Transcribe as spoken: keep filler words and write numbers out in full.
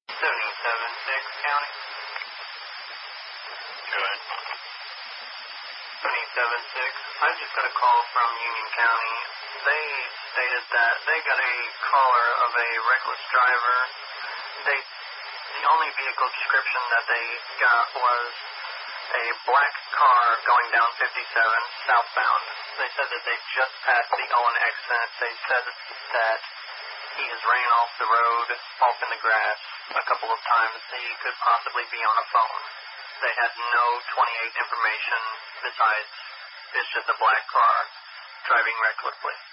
seventy-seven six County. Go ahead. seventy-seven six. I just got a call from Union County. They stated that they got a caller of a reckless driver. They, the only vehicle description that they got was a black car going down fifty-seven southbound. They said that they just passed the Owen exit. They said that he has ran off the road, off in the grass a couple of times. He could possibly be on a phone. They had no twenty-eight information besides it's just a black car driving recklessly.